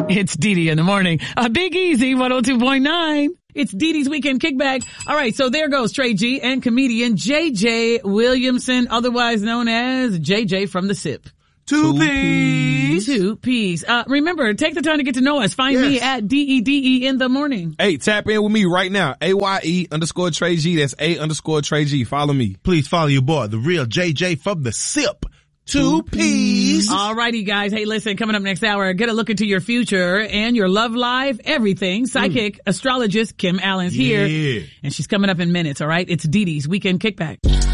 It's Dee Dee in the morning. Big Easy 102.9. It's Dee Dee's Weekend Kickback. All right, so there goes Trey G and comedian JJ Williamson, otherwise known as JJ from the SIP. Two P's. Remember, take the time to get to know us. Find me at DEDE in the morning. Hey, tap in with me right now. AYE_Trey G. That's A_Trey G. Follow me. Please follow your boy, the real JJ from the SIP. Two P's. All righty, guys. Hey, listen, coming up next hour, get a look into your future and your love life, everything. Psychic astrologist Kim Allen's here. And she's coming up in minutes, all right? It's Dee Dee's Weekend Kickback.